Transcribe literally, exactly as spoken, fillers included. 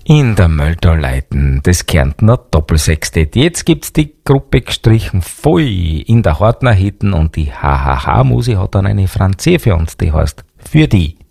In der Möldalleiten des Kärntner Doppelsextett. Jetzt gibt's die Gruppe gestrichen voll in der Hartner Hitten und die H H H-Musi hat dann eine Franzé für uns, die heißt Für die.